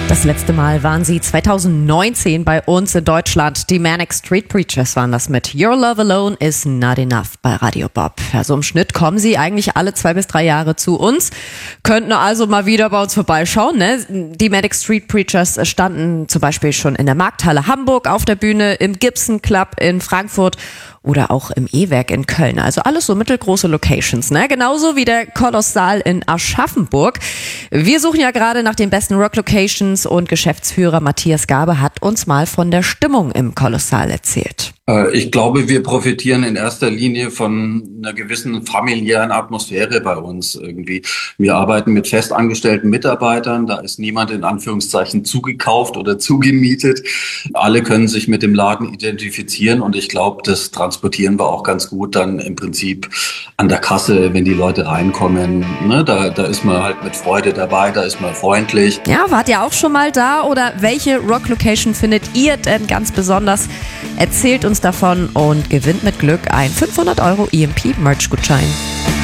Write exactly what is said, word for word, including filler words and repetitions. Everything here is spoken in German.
Das letzte Mal waren sie zweitausendneunzehn bei uns in Deutschland. Die Manic Street Preachers waren das mit Your Love Alone is Not Enough bei Radio Bob. Also im Schnitt kommen sie eigentlich alle zwei bis drei Jahre zu uns. Könnten also mal wieder bei uns vorbeischauen, ne? Die Manic Street Preachers standen zum Beispiel schon in der Markthalle Hamburg auf der Bühne, im Gibson Club in Frankfurt oder auch im E-Werk in Köln. Also alles so mittelgroße Locations, ne? Genauso wie der Kolossal in Aschaffenburg. Wir suchen ja gerade nach den besten Rock-Locations und Geschäftsführer Matthias Gabe hat uns mal von der Stimmung im Kolossal erzählt. Ich glaube, wir profitieren in erster Linie von einer gewissen familiären Atmosphäre bei uns irgendwie. Wir arbeiten mit festangestellten Mitarbeitern, da ist niemand in Anführungszeichen zugekauft oder zugemietet. Alle können sich mit dem Laden identifizieren und ich glaube, das transportieren wir auch ganz gut dann im Prinzip an der Kasse, wenn die Leute reinkommen. Ne, da, da ist man halt mit Freude dabei, da ist man freundlich. Ja, wart ihr auch schon mal da oder welche Rock-Location findet ihr denn ganz besonders? Erzählt uns davon und gewinnt mit Glück ein fünfhundert Euro E M P-Merch-Gutschein.